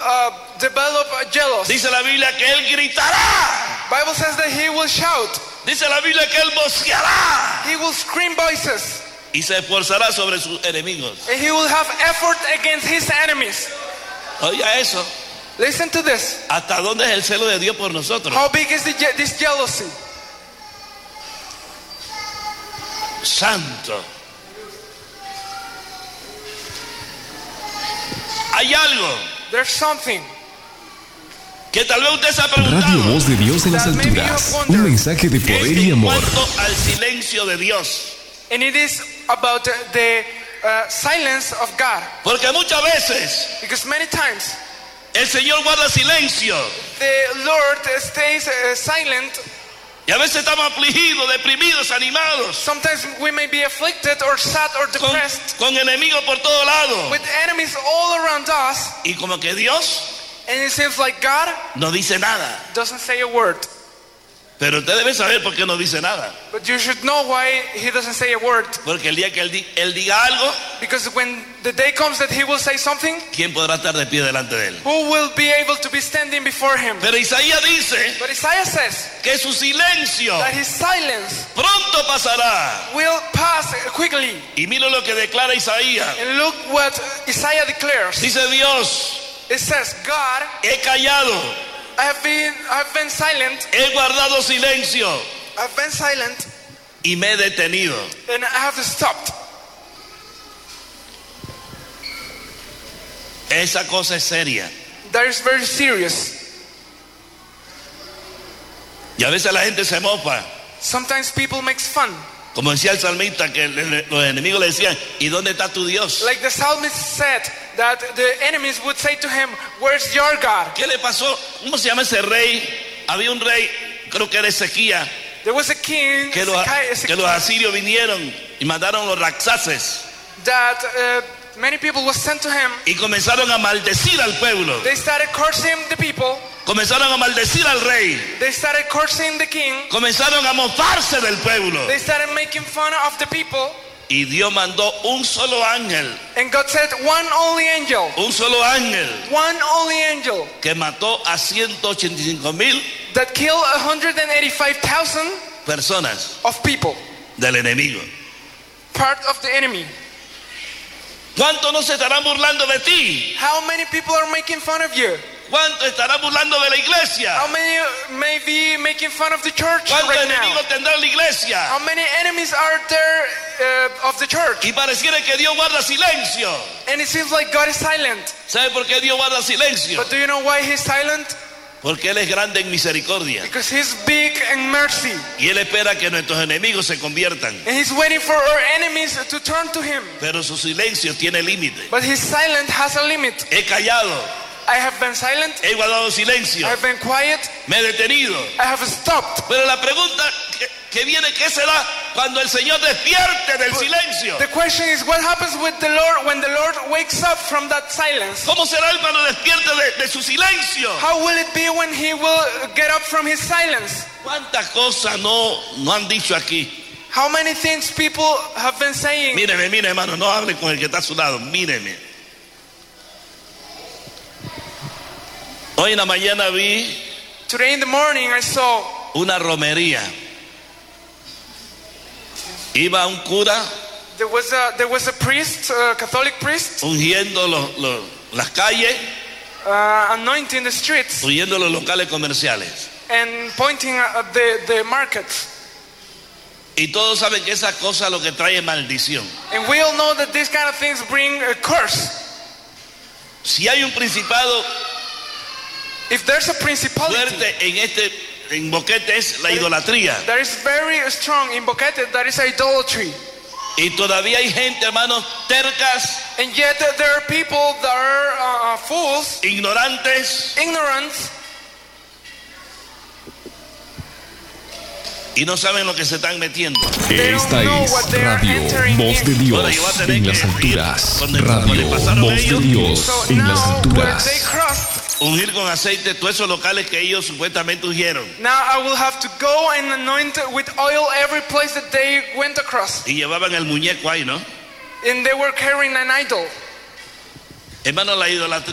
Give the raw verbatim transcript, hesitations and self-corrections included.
uh, develop jealousy. Dice la Biblia que él gritará. Bible says that he will shout. Dice la Biblia que él voceará. He will scream voices. Y se esforzará sobre sus enemigos. And he will have effort against his enemies. Oiga eso. Listen to this. ¿Hasta dónde es el celo de Dios por nosotros? How big is the, je- this jealousy? Santo. Hay algo There's something. que tal vez usted se ha Radio preguntado. Voz de Dios en las That maybe you alturas. have wondered. Un mensaje de Es poder y en amor. cuanto al silencio de Dios. And it is about the uh, silence of God. Porque muchas veces Because many times el Señor guarda silencio. the Lord stays uh, silent. Y a veces estamos afligidos, deprimidos, animados. Sometimes we may be afflicted or sad or Con, depressed con enemigos por todos lados. with enemies all around us. Y como que Dios And it seems like God no dice nada. doesn't say a word. Pero usted debe saber por qué no dice nada. But you should know why he doesn't say a word. Porque el día que él, di- él diga algo, Because when the day comes that he will say something, ¿quién podrá estar de pie delante de él? who will be able to be standing before him? Pero Isaías dice But Isaiah says que su silencio that his silence pronto pasará. will pass quickly. Y mira lo que declara Isaías. And look what Isaiah declares. Dice Dios, It says, God, he callado, I have been, I have been silent. he guardado silencio I've been silent y me he detenido. and I have stopped. Esa cosa es seria. That is very serious. Y a veces la gente se mofa. Sometimes people make fun. Como decía el salmista, que le- le- los enemigos le decían, ¿y dónde está tu Dios? Like the psalmist said, that the enemies would say to him, where's your God? ¿Qué le pasó? ¿Cómo se llama ese rey? Había un rey, creo que era Ezequías, There was a king, que los, Ezekiel, que los asirios vinieron y mandaron los raxaces that uh, many people was sent to him. y comenzaron a maldecir al pueblo. They started cursing the people. Comenzaron a maldecir al rey. They started cursing the king. Comenzaron a mofarse del pueblo. They started making fun of the people. Y Dios mandó un solo ángel, And God said, one only angel, un solo ángel, one only angel que mató a ciento ochenta y cinco mil that killed one hundred eighty-five thousand personas of people, del enemigo. part of the enemy. ¿Cuántos no se estarán burlando de ti? How many people are making fun of you? ¿Cuántos estarán burlando de la iglesia? How many may be making fun of the church ¿Cuántos right now? enemigos tendrá la iglesia? How many enemies are there uh, of the church? Y pareciera que Dios guarda silencio. And it seems like God is silent. ¿Sabe por qué Dios guarda silencio? But do you know why he's silent? Porque Él es grande en misericordia. Because he's big in mercy. Y Él espera que nuestros enemigos se conviertan. And he's waiting for our enemies to turn to him. Pero su silencio tiene límite. But his silence has a limit. He callado, I have been silent. he guardado silencio, I have been quiet. me he detenido. I have stopped. Pero la pregunta que, que viene, ¿qué será cuando el Señor despierte del silencio? The question is, what happens with the Lord when the Lord wakes up from that silence? ¿Cómo será Él cuando despierte de, de su silencio? How will it be when he will get up from his silence? ¿Cuántas cosas no, no han dicho aquí? How many things people have been saying? Míreme, mire hermano, no hable con el que está a su lado, míreme. Hoy en la mañana vi Today in the morning I saw una romería. Iba un cura there was a there was a priest, a Catholic priest, ungiendo los, los- las calles, uh, anointing the streets ungiendo los locales comerciales. and pointing at the, the markets. Y todos saben que esa cosa lo que trae es maldición. And we all know that these kind of things bring a curse. Si hay un principado If there's a principality fuerte en este en Boquete es la idolatría. that is very strong in Boquete, that is idolatry. Y todavía hay gente, hermanos, tercas, And yet uh, there are people that are uh, fools, ignorantes, ignorant, y no saben lo que se están metiendo. Esta es Radio Voz de Dios en las alturas. Radio Voz de Dios so en las now when they alturas. crossed, Ungir con aceite todos esos locales que ellos supuestamente ungieron. now I will have to go and anoint with oil every place that they went across. Y llevaban el muñeco ahí, ¿no? And they were carrying an idol. Hermano, la idolatría